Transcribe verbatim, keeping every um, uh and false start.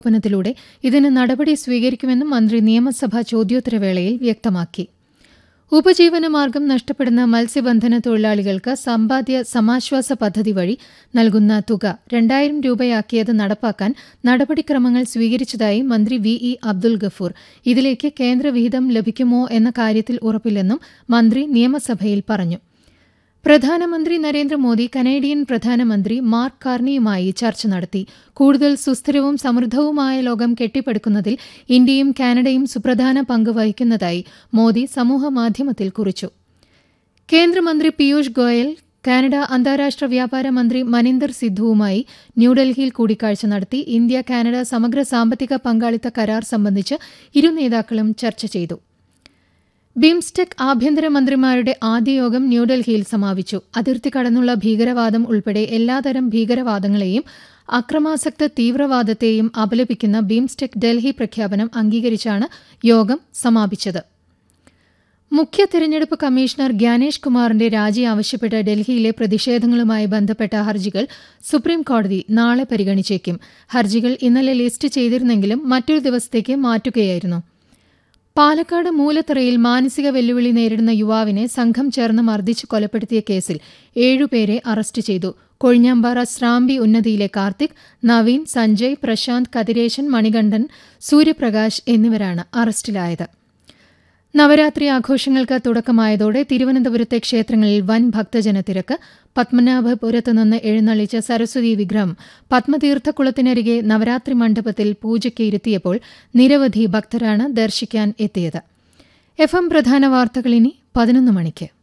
ത്തിലൂടെ ഇതിന് നടപടി സ്വീകരിക്കുമെന്നും മന്ത്രി നിയമസഭാ ചോദ്യോത്തരവേളയിൽ വ്യക്തമാക്കി. ഉപജീവനമാർഗം നഷ്ടപ്പെടുന്ന മത്സ്യബന്ധന തൊഴിലാളികൾക്ക് സമ്പാദ്യ സമാശ്വാസ പദ്ധതി വഴി നൽകുന്ന തുക രണ്ടായിരം രൂപയാക്കിയത് നടപ്പാക്കാൻ നടപടിക്രമങ്ങൾ സ്വീകരിച്ചതായി മന്ത്രി വി ഇ അബ്ദുൽ ഗഫൂർ. ഇതിലേക്ക് കേന്ദ്രവിഹിതം ലഭിക്കുമോ എന്ന കാര്യത്തിൽ ഉറപ്പില്ലെന്നും മന്ത്രി നിയമസഭയിൽ പറഞ്ഞു. പ്രധാനമന്ത്രി നരേന്ദ്രമോദി കനേഡിയൻ പ്രധാനമന്ത്രി മാർക്ക് കാർണിയുമായി ചർച്ച നടത്തി. കൂടുതൽ സുസ്ഥിരവും സമൃദ്ധവുമായ ലോകം കെട്ടിപ്പടുക്കുന്നതിൽ ഇന്ത്യയും കാനഡയും സുപ്രധാന പങ്ക് വഹിക്കുന്നതായി മോദി സമൂഹമാധ്യമത്തിൽ കുറിച്ചു. കേന്ദ്രമന്ത്രി പീയൂഷ് ഗോയൽ കാനഡ അന്താരാഷ്ട്ര വ്യാപാര മന്ത്രി മനിന്ദർ സിദ്ധുവുമായി ന്യൂഡൽഹിയിൽ കൂടിക്കാഴ്ച നടത്തി. ഇന്ത്യ കാനഡ സമഗ്ര സാമ്പത്തിക പങ്കാളിത്ത കരാർ സംബന്ധിച്ച് ഇരു നേതാക്കളും ചർച്ച ചെയ്തു. ബിംസ്റ്റെക് ആഭ്യന്തരമന്ത്രിമാരുടെ ആദ്യ യോഗം ന്യൂഡൽഹിയിൽ സമാപിച്ചു. അതിർത്തി കടന്നുള്ള ഭീകരവാദം ഉൾപ്പെടെ എല്ലാതരം ഭീകരവാദങ്ങളെയും അക്രമാസക്ത തീവ്രവാദത്തെയും അപലപിക്കുന്ന ബിംസ്റ്റെക് ഡൽഹി പ്രഖ്യാപനം അംഗീകരിച്ചാണ് യോഗം സമാപിച്ചത്. മുഖ്യ തെരഞ്ഞെടുപ്പ് കമ്മീഷണർ ഗ്യാനേഷ് കുമാറിന്റെ രാജി ആവശ്യപ്പെട്ട ഡൽഹിയിലെ പ്രതിഷേധങ്ങളുമായി ബന്ധപ്പെട്ട ഹർജികൾ സുപ്രീംകോടതി നാളെ പരിഗണിച്ചേക്കും. ഹർജികൾ ഇന്നലെ ലിസ്റ്റ് ചെയ്തിരുന്നെങ്കിലും മറ്റൊരു ദിവസത്തേക്ക് മാറ്റുകയായിരുന്നു. പാലക്കാട് മൂലത്തറയിൽ മാനസിക വെല്ലുവിളി നേരിടുന്ന യുവാവിനെ സംഘം ചേർന്ന് മർദ്ദിച്ച് കൊലപ്പെടുത്തിയ കേസിൽ ഏഴുപേരെ അറസ്റ്റ് ചെയ്തു. കൊഴിഞ്ഞാമ്പാറ സ്രാമ്പി ഉന്നതിയിലെ കാർത്തിക്, നവീൻ, സഞ്ജയ്, പ്രശാന്ത്, കതിരേശൻ, മണികണ്ഠൻ, സൂര്യപ്രകാശ് എന്നിവരാണ് അറസ്റ്റിലായത്. നവരാത്രി ആഘോഷങ്ങൾക്ക് തുടക്കമായതോടെ തിരുവനന്തപുരത്തെ ക്ഷേത്രങ്ങളിൽ വൻ ഭക്തജനത്തിരക്ക്. പത്മനാഭപുരത്തുനിന്ന് എഴുന്നള്ളിച്ച സരസ്വതി വിഗ്രഹം പത്മതീർത്ഥക്കുളത്തിനരികെ നവരാത്രി മണ്ഡപത്തിൽ പൂജയ്ക്ക് ഇരുത്തിയപ്പോൾ നിരവധി ഭക്തരാണ് ദർശിക്കാൻ എത്തിയത്. എഫ് എം പ്രധാന വാർത്തകൾ ഇനി പതിനൊന്ന് മണിക്ക്.